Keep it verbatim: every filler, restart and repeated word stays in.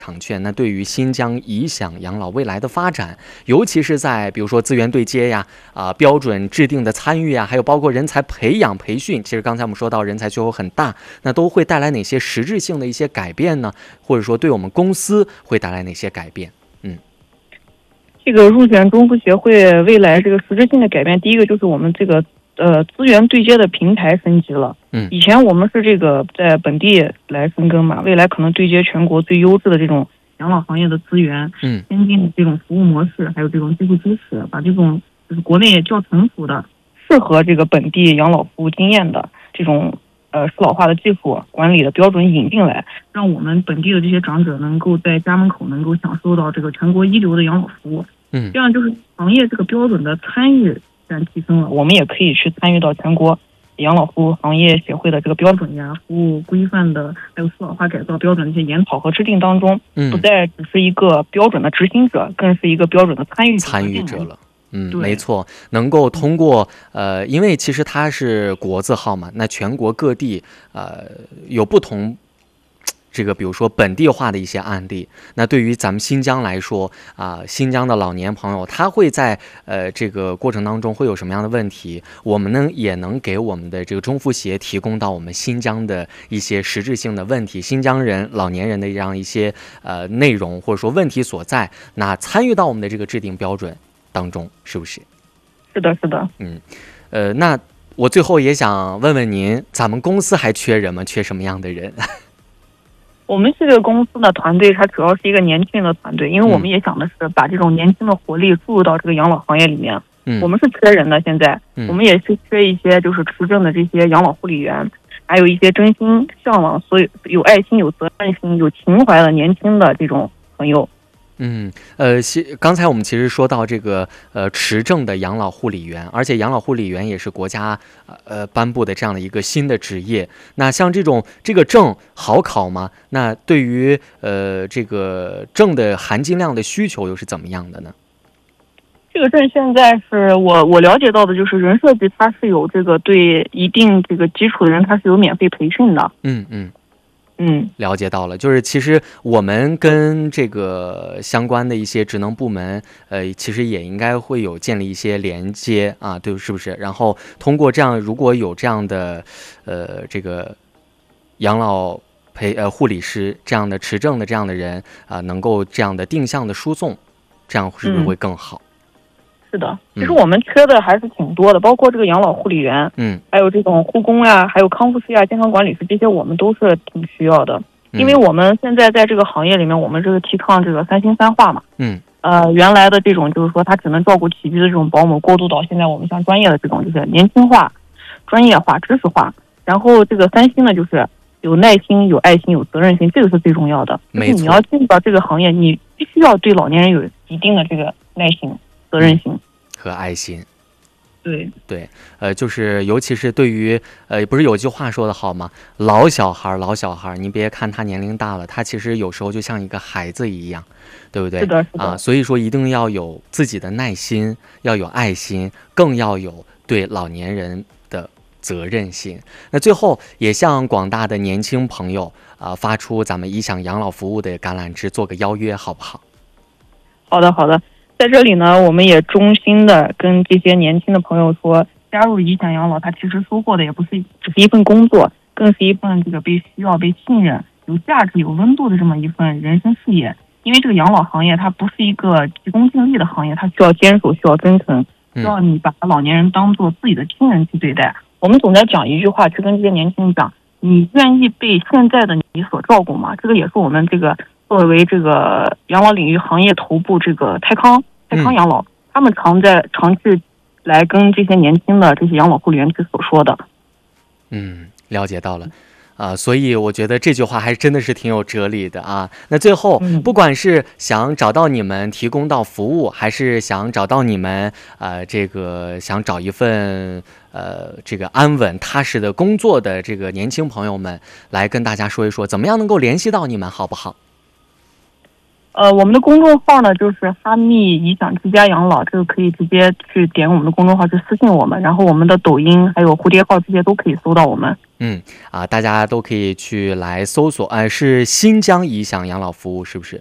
场券，那对于新疆理想养老未来的发展，尤其是在比如说资源对接呀、啊、呃、标准制定的参与呀，还有包括人才培养培训，其实刚才我们说到人才需求很大，那都会带来哪些实质性的一些改变呢？或者说对我们公司会带来哪些改变？嗯， 这个入选中服协会未来这个实质性的改变，第一个就是我们这个呃资源对接的平台升级了。 嗯， 以前我们是这个在本地来深耕嘛，未来可能对接全国最优质的这种养老行业的资源， 嗯， 先进的这种服务模式，还有这种技术支持，把这种就是国内较成熟的、适合这个本地养老服务经验的这种呃适老化的技术管理的标准引进来，让我们本地的这些长者能够在家门口能够享受到这个全国一流的养老服务。 嗯， 这样就是行业这个标准的参与感提升了，我们也可以去参与到全国养老服务行业协会的这个标准呀、服务规范的，还有适老化改造标准的一些研讨和制定当中，不再只是一个标准的执行者，更是一个标准的参与者参与者了。嗯，没错，能够通过呃，因为其实它是国字号嘛，那全国各地呃有不同。这个比如说本地化的一些案例，那对于咱们新疆来说啊、呃，新疆的老年朋友他会在呃这个过程当中会有什么样的问题，我们呢也能给我们的这个中服协提供到我们新疆的一些实质性的问题，新疆人老年人的这样一些呃内容或者说问题所在，那参与到我们的这个制定标准当中，是不是？ 是的，是的。 嗯，呃，那我最后也想问问您，咱们公司还缺人吗？缺什么样的人？ 我们这个公司的团队，它主要是一个年轻的团队，因为我们也想的是把这种年轻的活力注入到这个养老行业里面。嗯，我们是缺人的，现在、嗯、我们也是缺一些就是持证的这些养老护理员，还有一些真心向往、所以有爱心、有责任心、有情怀的年轻的这种朋友。 嗯，呃，刚才我们其实说到这个呃持证的养老护理员，而且养老护理员也是国家呃颁布的这样的一个新的职业。那像这种这个证好考吗？那对于呃这个证的含金量的需求又是怎么样的呢？ 这个证现在是我我了解到的，就是人社局它是有这个对一定这个基础的人，它是有免费培训的。 嗯嗯。 嗯， 了解到了，就是其实我们跟这个相关的一些职能部门，呃，其实也应该会有建立一些连接啊，对，是不是？然后通过这样，如果有这样的，呃，这个养老陪呃护理师这样的持证的这样的人啊、呃，能够这样的定向的输送，这样是不是会更好？ 嗯，是的，其实我们缺的还是挺多的，嗯、包括这个养老护理员， 嗯， 还有这种护工呀，还有康复师呀、健康管理师，这些我们都是挺需要的。因为我们现在在这个行业里面，我们这个提倡这个三薪三化嘛， 嗯， 呃，原来的这种就是说他只能照顾起居的这种保姆，过渡到现在我们像专业的这种就是年轻化、专业化、知识化，然后这个三薪呢就是有耐心、有爱心、有责任心，这个是最重要的。 没错， 你要进入到这个行业，你必须要对老年人有一定的这个耐心、责任心。 和爱心。 对对，呃，就是尤其是对于呃，不是有句话说的好吗？老小孩，老小孩，你别看他年龄大了，他其实有时候就像一个孩子一样，对不对？ 是的，是的啊，所以说一定要有自己的耐心，要有爱心，更要有对老年人的责任心。那最后也向广大的年轻朋友啊、呃，发出咱们理想养老服务的橄榄枝，做个邀约，好不好？ 好的，好的。在这里呢，我们也衷心的跟这些年轻的朋友说，加入理想养老，它其实收获的也不是只是一份工作，更是一份这个被需要、被信任、有价值、有温度的这么一份人生事业。因为这个养老行业它不是一个急功近利的行业，它需要坚守，需要真诚，需要你把老年人当做自己的亲人去对待。我们总在讲一句话，去跟这些年轻人讲，你愿意被现在的你所照顾吗？这个也是我们这个作为这个养老领域行业头部这个泰康泰康养老、嗯、他们常在常去来跟这些年轻的这些养老护理员去所说的。 嗯，了解到了啊，所以我觉得这句话还真的是挺有哲理的啊。那最后，不管是想找到你们提供到服务，还是想找到你们呃这个想找一份呃这个安稳踏实的工作的这个年轻朋友们，来跟大家说一说，怎么样能够联系到你们，好不好？ 呃，我们的公众号呢，就是哈密理想之家养老，这个可以直接去点我们的公众号去私信我们，然后我们的抖音还有蝴蝶号这些都可以搜到我们。 嗯啊，大家都可以去来搜索，哎、呃，是新疆理想养老服务是不是？